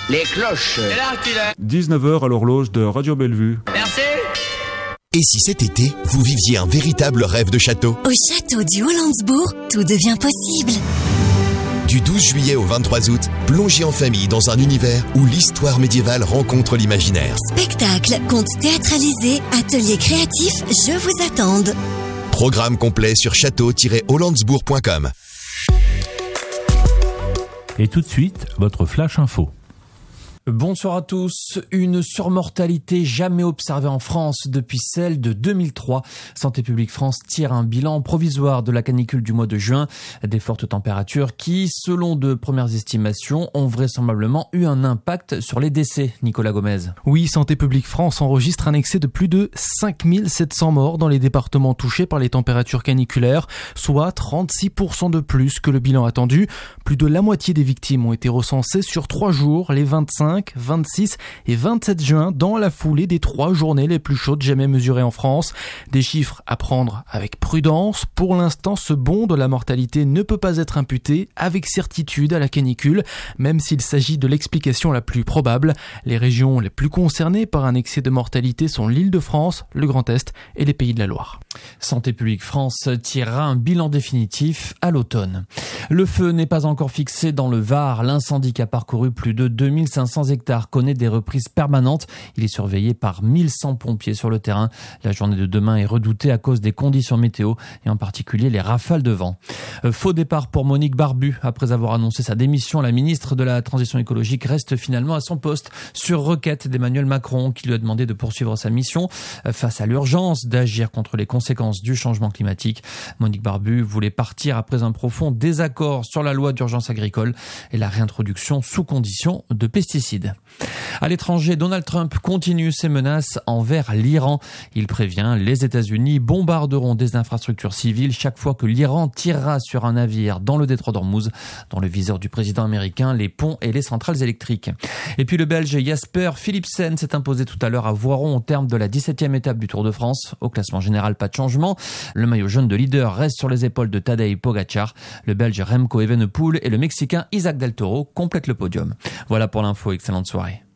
Les cloches. 19h à l'horloge de Radio Bellevue. Merci. Et si cet été, vous viviez un véritable rêve de château ? Au château du Hollandsbourg, tout devient possible. Du 12 juillet au 23 août, plongez en famille dans un univers où l'histoire médiévale rencontre l'imaginaire. Spectacle, contes théâtralisés, ateliers créatifs, je vous attends. Programme complet sur château-hollandsbourg.com. Et tout de suite, votre Flash Info. Bonsoir à tous. Une surmortalité jamais observée en France depuis celle de 2003. Santé publique France tire un bilan provisoire de la canicule du mois de juin. Des fortes températures qui, selon de premières estimations, ont vraisemblablement eu un impact sur les décès. Nicolas Gomez. Oui, Santé publique France enregistre un excès de plus de 5700 morts dans les départements touchés par les températures caniculaires, soit 36% de plus que le bilan attendu. Plus de la moitié des victimes ont été recensées sur 3 jours, les 25, 26 et 27 juin, dans la foulée des 3 journées les plus chaudes jamais mesurées en France. Des chiffres à prendre avec prudence. Pour l'instant, ce bond de la mortalité ne peut pas être imputé avec certitude à la canicule, même s'il s'agit de l'explication la plus probable. Les régions les plus concernées par un excès de mortalité sont l'Île-de-France, le Grand Est et les Pays de la Loire. Santé publique France tirera un bilan définitif à l'automne. Le feu n'est pas encore fixé dans le Var. L'incendie qui a parcouru plus de 2500 hectares connaît des reprises permanentes. Il est surveillé par 1100 pompiers sur le terrain. La journée de demain est redoutée à cause des conditions météo et en particulier les rafales de vent. Faux départ pour Monique Barbu. Après avoir annoncé sa démission, la ministre de la Transition écologique reste finalement à son poste sur requête d'Emmanuel Macron qui lui a demandé de poursuivre sa mission face à l'urgence d'agir contre les conséquences du changement climatique. Monique Barbu voulait partir après un profond désaccord sur la loi d'urgence agricole et la réintroduction sous condition de pesticides. À l'étranger, Donald Trump continue ses menaces envers l'Iran. Il prévient, les États-Unis bombarderont des infrastructures civiles chaque fois que l'Iran tirera sur un navire dans le détroit d'Ormuz, dans le viseur du président américain, les ponts et les centrales électriques. Et puis le Belge Jasper Philipsen s'est imposé tout à l'heure à Voiron au terme de la 17e étape du Tour de France. Au classement général, pas de changement. Le maillot jaune de leader reste sur les épaules de Tadej Pogacar. Le Belge Remco Evenepoel et le Mexicain Isaac Del Toro complètent le podium. Voilà pour l'info, excellente soirée.